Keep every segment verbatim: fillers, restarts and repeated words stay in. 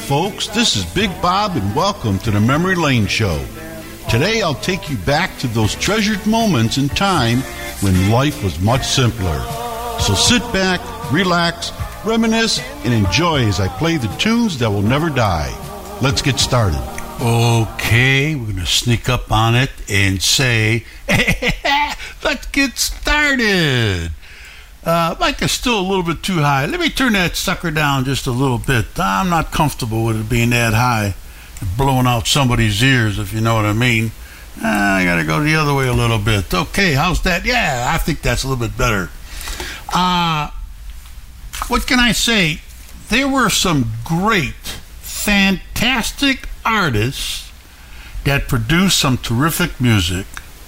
folks. This is Big Bob, and welcome to the Memory Lane Show. Today, I'll take you back to those treasured moments in time when life was much simpler. So sit back, relax, reminisce, and enjoy as I play the tunes that will never die. Let's get started. Okay, we're going to sneak up on it and say, let's get started. Uh, mic is still a little bit too high. Let me turn that sucker down just a little bit. I'm not comfortable with it being that high, blowing out somebody's ears, if you know what I mean. Uh, I got to go the other way a little bit. Okay, how's that? Yeah, I think that's a little bit better. Uh, what can I say? There were some great, fantastic artists that produced some terrific music.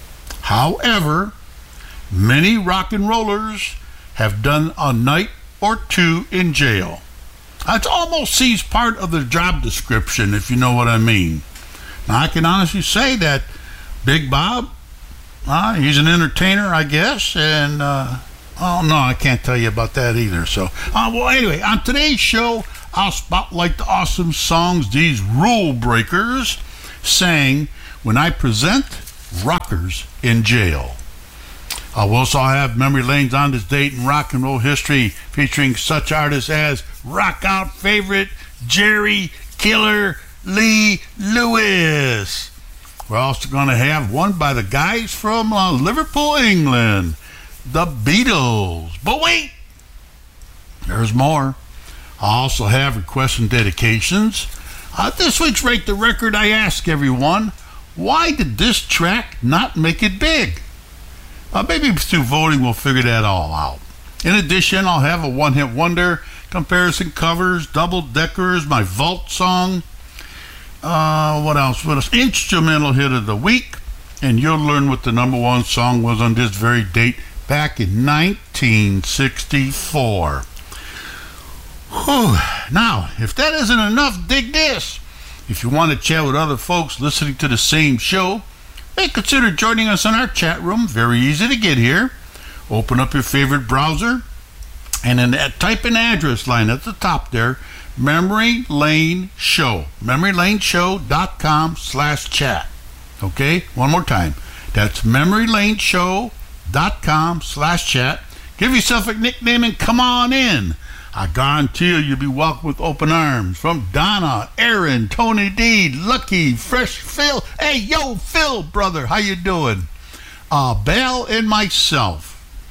However, many rock and rollers have done a night or two in jail. It almost seems part of the job description, if you know what I mean. Now, I can honestly say that Big Bob, uh, he's an entertainer, I guess, and, uh, oh, no, I can't tell you about that either. So, uh, well, anyway, on today's show, I'll spotlight the awesome songs these rule breakers sang when I present Rockers in Jail. Uh, we'll also have memory lanes on this date in rock and roll history, featuring such artists as rock out favorite Jerry Killer Lee Lewis. We're also going to have one by the guys from uh, Liverpool, England, the Beatles. But wait, there's more. I also have requests and dedications. Uh, this week's Rate the Record, I ask everyone, why did this track not make it big? Uh, maybe through voting we'll figure that all out. In addition, I'll have a one-hit wonder, comparison covers, double-deckers, my vault song. Uh, what else? What else? Instrumental hit of the week. And you'll learn what the number one song was on this very date back in nineteen sixty-four. Whew. Now, if that isn't enough, dig this. If you want to chat with other folks listening to the same show, hey, consider joining us in our chat room. Very easy to get here. Open up your favorite browser and then type an address line at the top there, Memory Lane Show. MemoryLaneShow.com slash chat. Okay, one more time. That's MemoryLaneShow.com slash chat. Give yourself a nickname and come on in. I guarantee you you'll be welcomed with open arms from Donna, Aaron, Tony D, Lucky, Fresh Phil. Hey, yo, Phil, brother, how you doing? Uh, Belle and myself.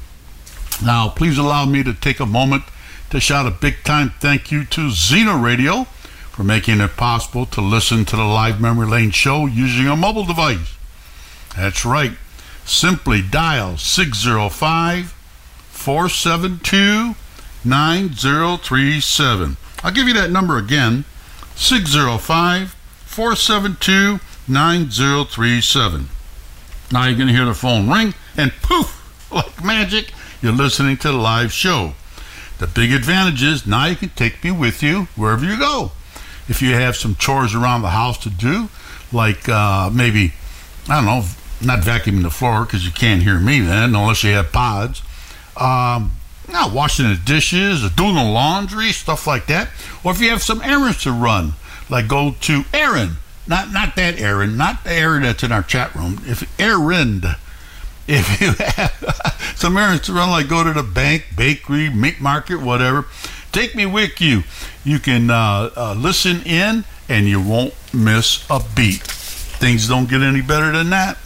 Now, please allow me to take a moment to shout a big-time thank you to Xeno Radio for making it possible to listen to the live Memory Lane Show using a mobile device. That's right. Simply dial six oh five, four seven two, nine oh three seven. I'll give you that number again, six oh five, four seven two, nine oh three seven. Now you're going to hear the phone ring, and poof, like magic, you're listening to the live show. The big advantage is now you can take me with you wherever you go. If you have some chores around the house to do, like uh, maybe, I don't know, not vacuuming the floor because you can't hear me then, unless you have pods. Um... Now, washing the dishes or doing the laundry, stuff like that. Or if you have some errands to run, like go to Aaron. Not not that Aaron, not the Aaron that's in our chat room. If errand. If you have some errands to run, like go to the bank, bakery, meat market, whatever, take me with you. You can uh, uh, listen in and you won't miss a beat. Things don't get any better than that.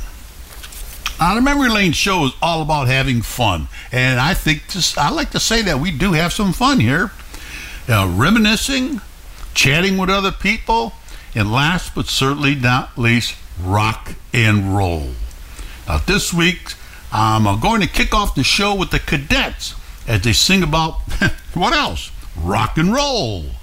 Now, the Memory Lane Show is all about having fun, and I think this, I like to say that we do have some fun here, uh, reminiscing, chatting with other people, and last but certainly not least, rock and roll. Now, this week, I'm going to kick off the show with the Cadets as they sing about, what else? Rock and roll.